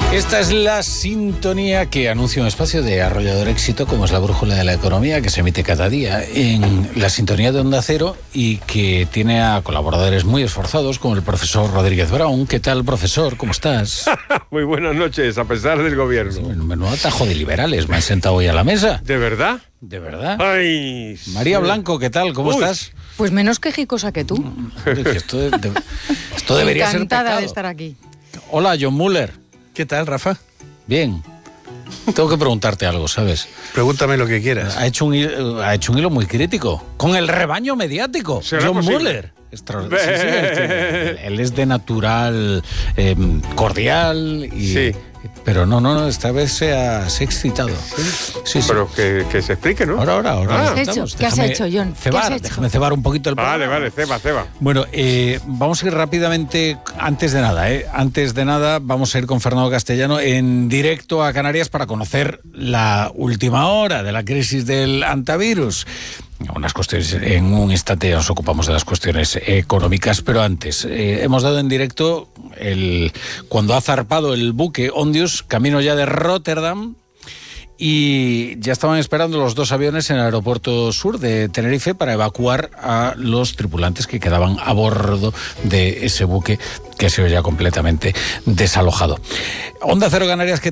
Esta es la sintonía que anuncia un espacio de arrollador éxito como es la brújula de la economía, que se emite cada día en la sintonía de Onda Cero y que tiene a colaboradores muy esforzados como el profesor Rodríguez Brown. ¿Qué tal, profesor? ¿Cómo estás? Muy buenas noches, a pesar del gobierno. Menudo atajo de liberales me han sentado hoy a la mesa. ¿De verdad? ¿De verdad? Ay, María Blanco, ¿qué tal? ¿Cómo estás? Pues menos quejicosa que tú. Esto debería ser Encantada pecado. de estar aquí. Hola, John Muller. ¿Qué tal, Rafa? Bien. Tengo que preguntarte algo, ¿sabes? Pregúntame lo que quieras. Ha hecho un hilo muy crítico. Con el rebaño mediático. ¿Será John posible? Muller. Sí, él es de natural cordial y... Sí. Pero no, esta vez se ha excitado. Sí. Pero que se explique, ¿no? Ahora. Ah. ¿Qué has hecho? ¿Qué has hecho, John? ¿Qué has hecho? Déjame cebar un poquito el programa. Vale, ceba. Bueno, vamos a ir rápidamente, antes de nada, vamos a ir con Fernando Castellano en directo a Canarias para conocer la última hora de la crisis del antivirus. Unas cuestiones, en un instante nos ocupamos de las cuestiones económicas, pero antes, hemos dado en directo cuando ha zarpado el buque Ondius, camino ya de Rotterdam, y ya estaban esperando los dos aviones en el aeropuerto sur de Tenerife para evacuar a los tripulantes que quedaban a bordo de ese buque que ha sido ya completamente desalojado. Onda Cero Canarias, que